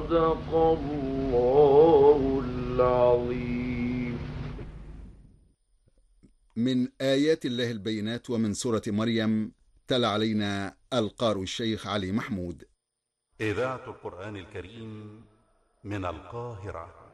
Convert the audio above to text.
صدق الله العظيم. من آيات الله البينات ومن سورة مريم تلا علينا القارئ الشيخ علي محمود. إذاعة القرآن الكريم من القاهرة.